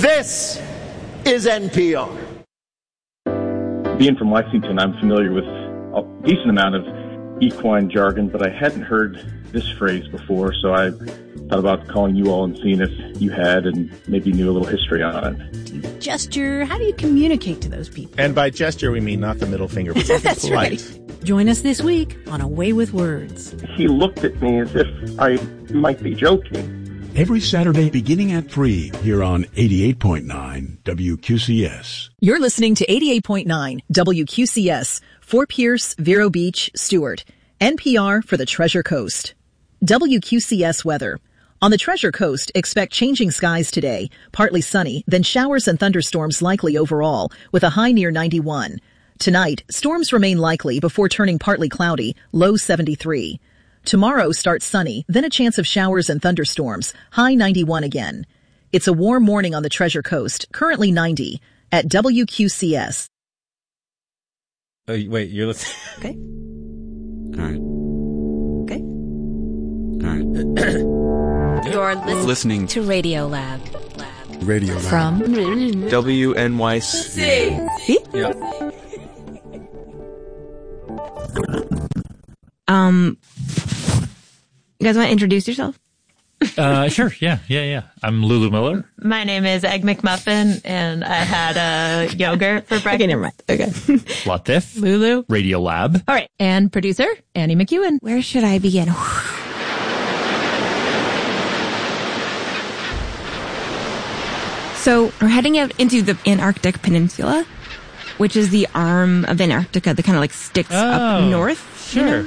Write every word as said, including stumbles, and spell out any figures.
This is N P R. Being from Lexington, I'm familiar with a decent amount of equine jargon, but I hadn't heard this phrase before, so I thought about calling you all and seeing if you had and maybe knew a little history on it. Do you gesture? How do you communicate to those people? And by gesture, we mean not the middle finger, but something That's polite. right. Join us this week on A Way with Words. He looked at me as if I might be joking. Every Saturday beginning at three here on eighty-eight point nine W Q C S. You're listening to eighty-eight point nine W Q C S, Fort Pierce, Vero Beach, Stewart. N P R for the Treasure Coast. W Q C S weather. On the Treasure Coast, expect changing skies today. Partly sunny, then showers and thunderstorms likely overall, with a high near ninety-one. Tonight, storms remain likely before turning partly cloudy, low seventy-three. Tomorrow starts sunny, then a chance of showers and thunderstorms, high ninety-one again. It's a warm morning on the Treasure Coast, currently ninety, at W Q C S. Oh, wait, you're listening? Okay. All right. Okay. All right. You're listening, listening to Radio Lab. Lab. Radio Lab. From W N Y C. Yeah. Um, you guys want to introduce yourself? Uh, sure. Yeah, yeah, yeah. I'm Lulu Miller. My name is Egg McMuffin, and I had a yogurt for breakfast. Okay, never mind. Okay. Latif. Lulu. Radio Lab. All right. And producer, Annie McEwen. Where should I begin? So we're heading out into the Antarctic Peninsula, which is the arm of Antarctica that kind of like sticks Oh, up north. Sure. You know?